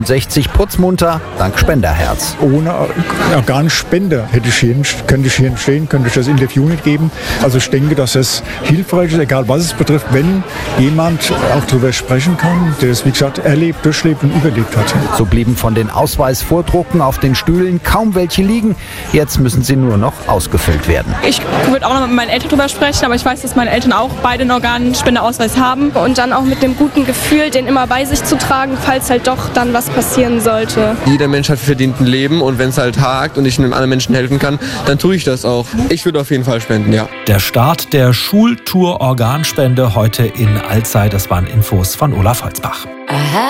60 putzmunter, dank Spenderherz. Ohne Organspender könnte ich hier nicht stehen, könnte ich das Interview nicht geben. Also ich denke, dass es hilfreich ist, egal was es betrifft, wenn jemand auch darüber sprechen kann, der es, wie gesagt, erlebt, durchlebt und überlebt hat. So blieben von den Ausweisvordrucken auf den Stühlen kaum welche liegen. Jetzt müssen sie nur noch ausgefüllt werden. Ich würde auch noch mit meinen Eltern drüber sprechen, aber ich weiß, dass meine Eltern auch beide einen Organspendeausweis haben. Und dann auch mit dem guten Gefühl, den immer bei sich zu tragen, falls halt doch dann was passieren sollte. Jeder Mensch hat verdient ein Leben und wenn es halt hakt und ich einem anderen Menschen helfen kann, dann tue ich das auch. Ich würde auf jeden Fall spenden, ja. Der Start der Schultour Organspende heute in Alzey. Das waren Infos von Olaf Holzbach.